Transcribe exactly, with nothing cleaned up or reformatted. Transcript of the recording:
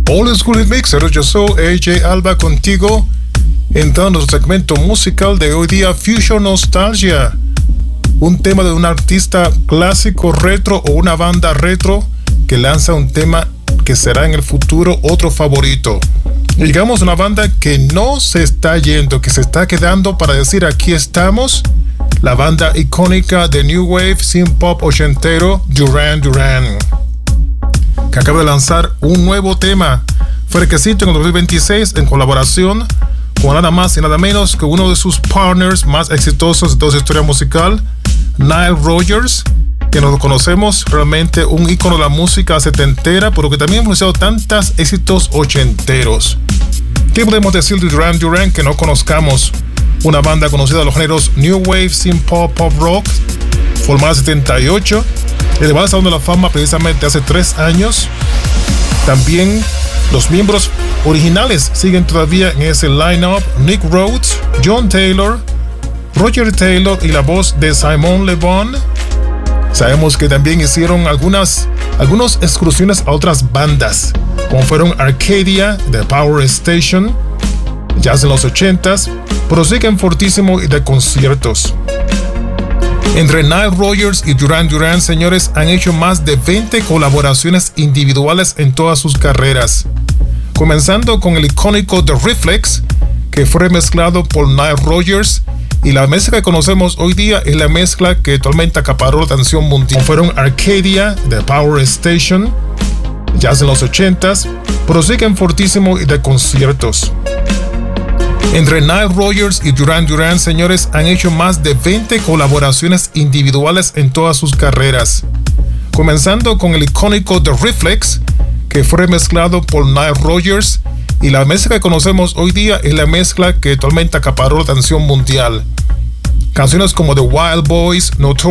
Old School Hit Mixer, yo soy A J Alba contigo, entrando en nuestro segmento musical de hoy día, Fusion Nostalgia. Un tema de un artista clásico retro o una banda retro que lanza un tema que será en el futuro otro favorito. Y digamos una banda que no se está yendo, que se está quedando para decir aquí estamos. La banda icónica de New Wave Synth Pop ochentero Duran Duran, que acaba de lanzar un nuevo tema fresquecito en el dos mil veintiséis en colaboración con nada más y nada menos que uno de sus partners más exitosos de toda su historia musical, Nile Rodgers, que nos conocemos realmente un ícono de la música setentera, pero que también ha influenciado tantos éxitos ochenteros. ¿Qué podemos decir de Duran Duran que no conozcamos? Una banda conocida de los géneros New Wave, Synth Pop, Pop Rock, formada en setenta y ocho, elevada al Salón de la Fama precisamente hace tres años. También los miembros originales siguen todavía en ese line-up: Nick Rhodes, John Taylor, Roger Taylor y la voz de Simon Le Bon. Sabemos que también hicieron algunas, algunas excursiones a otras bandas, como fueron Arcadia, The Power Station, ya en los ochentas, pero siguen fortísimo y de conciertos. Entre Nile Rodgers y Duran Duran, señores, han hecho más de veinte colaboraciones individuales en todas sus carreras, comenzando con el icónico The Reflex, que fue remezclado por Nile Rodgers, y la mezcla que conocemos hoy día es la mezcla que actualmente acaparó la atención mundial. Fueron Arcadia, The Power Station, ya en los ochentas, pero siguen fortísimo y de conciertos. Entre Nile Rodgers y Duran Duran, señores, han hecho más de veinte colaboraciones individuales en todas sus carreras, comenzando con el icónico The Reflex, que fue remezclado por Nile Rodgers, y la mezcla que conocemos hoy día es la mezcla que actualmente acaparó la atención mundial. Canciones como The Wild Boys, Notorious